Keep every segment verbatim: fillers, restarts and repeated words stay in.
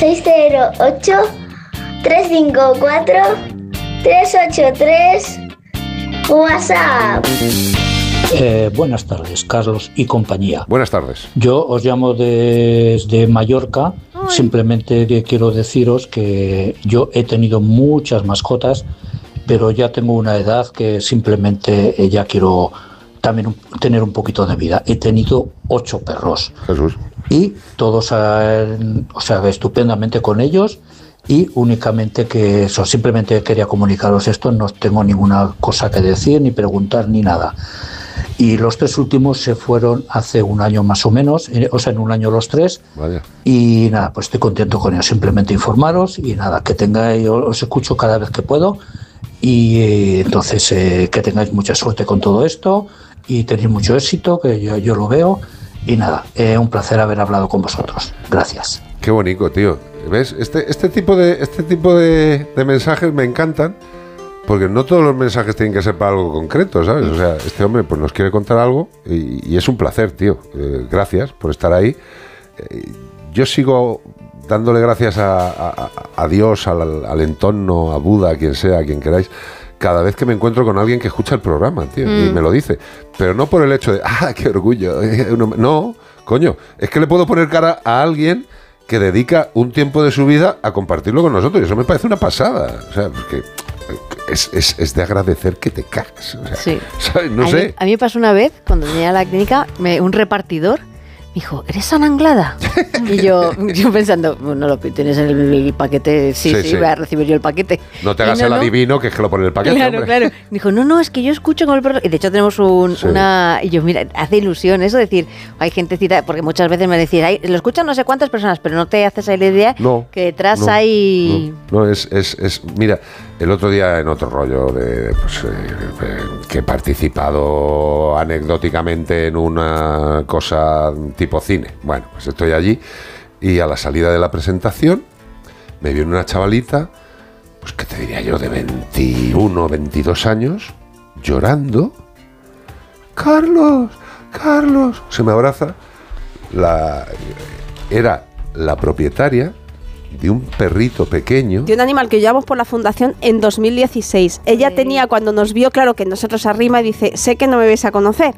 seis cero ocho, tres cinco cuatro, tres ocho tres. WhatsApp. Eh, buenas tardes, Carlos y compañía. Buenas tardes. Yo os llamo desde Mallorca. Ay. Simplemente quiero deciros que yo he tenido muchas mascotas, pero ya tengo una edad que simplemente ya quiero también un, tener un poquito de vida. He tenido ocho perros. Jesús. Y todos, eh, o sea, estupendamente con ellos. Y únicamente que eso, simplemente quería comunicaros esto, no tengo ninguna cosa que decir, ni preguntar, ni nada. Y los tres últimos se fueron hace un año más o menos, o sea, en un año los tres. Vaya. Y nada, pues estoy contento con ellos, simplemente informaros y nada, que tengáis, os escucho cada vez que puedo y eh, entonces eh, que tengáis mucha suerte con todo esto y tenéis mucho éxito, que yo, yo lo veo y nada, eh, un placer haber hablado con vosotros. Gracias. Qué bonito, tío. ¿Ves? Este, este tipo de, este tipo de, de mensajes me encantan. Porque no todos los mensajes tienen que ser para algo concreto, ¿sabes? O sea, este hombre pues nos quiere contar algo y, y es un placer, tío. Eh, gracias por estar ahí. Eh, yo sigo dándole gracias a, a, a Dios, al, al entorno, a Buda, a quien sea, a quien queráis, cada vez que me encuentro con alguien que escucha el programa, tío, mm. y me lo dice. Pero no por el hecho de, ¡ah, qué orgullo! No, coño, es que le puedo poner cara a alguien que dedica un tiempo de su vida a compartirlo con nosotros. Y eso me parece una pasada. O sea, porque... Es, es, es de agradecer que te cagas. O sea, sí. ¿sabes? No a sé. Mí, a mí me pasó una vez, cuando venía a la clínica, me, un repartidor me dijo, ¿eres Ana Anglada? Y yo, yo pensando, no lo tienes en el, el paquete, sí, sí, sí, sí, voy a recibir yo el paquete. No te hagas no, el no. adivino, que es que lo pone en el paquete. Claro, hombre. claro. Me dijo, no, no, es que yo escucho con el perro. Y de hecho tenemos un, sí. una... Y yo, mira, hace ilusión eso, decir, hay gentecita, porque muchas veces me decís, lo escuchan no sé cuántas personas, pero no te haces ahí la idea no, que detrás no, hay... No, no es, es, es... Mira, el otro día en otro rollo de pues, eh, que he participado anecdóticamente en una cosa tipo cine. Bueno, pues estoy allí y a la salida de la presentación me viene una chavalita, pues que te diría yo, de veintiuno, veintidós años, llorando. Carlos, Carlos, se me abraza. La, era la propietaria de un perrito pequeño. De un animal que llevamos por la fundación en dos mil dieciséis. Ella sí. tenía, cuando nos vio, claro que nosotros arrima, y dice, sé que no me vais a conocer.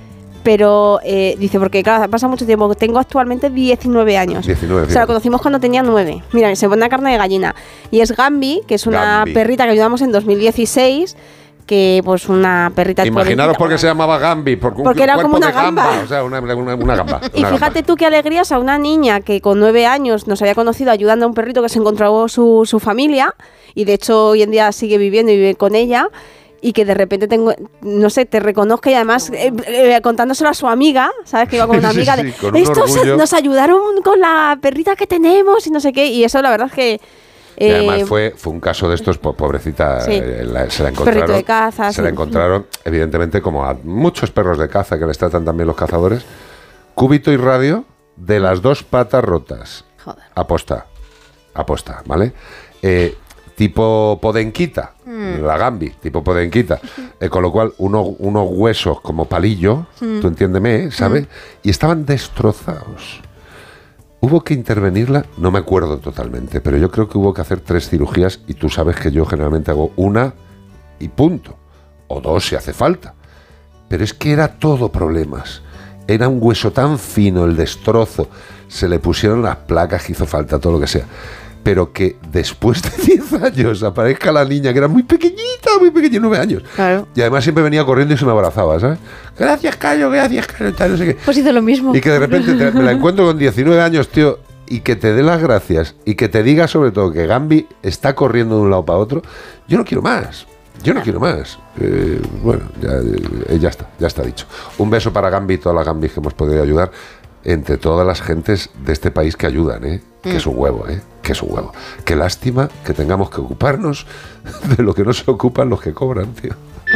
Pero, eh, dice, porque claro, pasa mucho tiempo. Tengo actualmente diecinueve años. diecinueve, o sea, la conocimos cuando tenía nueve. Mira, se pone carne de gallina. Y es Gambi, que es una Gambi. perrita que ayudamos en dos mil dieciséis. Que pues una perrita... Imaginaros por qué se llamaba Gambi, porque, porque un era cuerpo como una de gamba. gamba. O sea, una, una, una gamba. Y una fíjate gamba. tú qué alegrías a una niña que con nueve años nos había conocido ayudando a un perrito que se encontró su, su familia, y de hecho hoy en día sigue viviendo y vive con ella, y que de repente tengo, no sé, te reconozca y además eh, eh, contándoselo a su amiga, ¿sabes? Que iba con una amiga sí, de, sí, con estos nos ayudaron con la perrita que tenemos y no sé qué, y eso la verdad es que... Y además fue, fue un caso de estos, pobrecita, sí. eh, la, se la encontraron. Perrito de caza. Se sí. la encontraron, evidentemente, como a muchos perros de caza que les tratan también los cazadores, cúbito y radio de las dos patas rotas. Joder. Aposta, aposta, ¿vale? Eh, tipo podenquita, mm. la Gambi, tipo podenquita, eh, con lo cual uno, unos huesos como palillo, mm. tú entiéndeme, ¿sabes? Mm. Y estaban destrozados. Hubo que intervenirla, no me acuerdo totalmente, pero yo creo que hubo que hacer tres cirugías y tú sabes que yo generalmente hago una y punto, o dos si hace falta. Pero es que era todo problemas. Era un hueso tan fino, el destrozo, se le pusieron las placas que hizo falta, todo lo que sea. Pero que después de diez años aparezca la niña, que era muy pequeñita, muy pequeñita, nueve años. Claro. Y además siempre venía corriendo y se me abrazaba, ¿sabes? Gracias, Cayo, gracias, Cayo, tal, no sé qué. Pues hizo lo mismo. Y que de repente te, me la encuentro con diecinueve años, tío, y que te dé las gracias, y que te diga sobre todo que Gambi está corriendo de un lado para otro. Yo no quiero más. Yo no quiero más. Eh, bueno, ya, eh, ya está, ya está dicho. Un beso para Gambi y todas las Gambis que hemos podido ayudar, entre todas las gentes de este país que ayudan, ¿eh? Que mm. es un huevo, ¿eh? Que es un huevo. Qué lástima que tengamos que ocuparnos de lo que no se ocupan los que cobran, tío.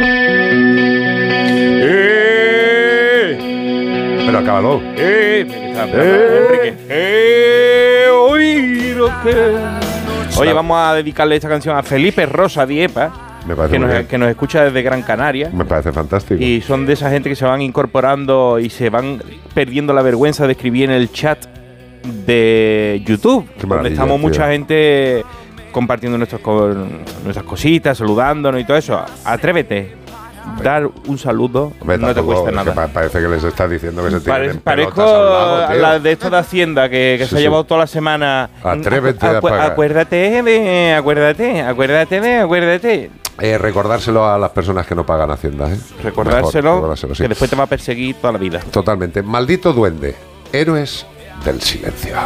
¡Eh! Pero acábalo. ¡Eh! ¡Eh! Enrique. ¡Eh! ¡Oí lo que... Oye, vamos a dedicarle esta canción a Felipe Rosa Diepa, que nos, que nos escucha desde Gran Canaria. Me parece fantástico. Y son de esa gente que se van incorporando y se van perdiendo la vergüenza de escribir en el chat de YouTube, donde estamos mucha tío. gente compartiendo nuestros, con, nuestras cositas, saludándonos y todo eso. Atrévete. Dar un saludo. Hombre, no te cuesta nada. Pa parece que les estás diciendo que se tienen Pare pelotas a un lado, la de esto de Hacienda que, que sí, se ha sí. llevado toda la semana. Atrévete a, a pagar. Acuérdate de, acuérdate, acuérdate de, acuérdate. Eh, recordárselo a las personas que no pagan Hacienda, ¿eh? Recordárselo, Mejor, recordárselo sí. que después te va a perseguir toda la vida. Totalmente. Maldito duende. Héroes del silencio.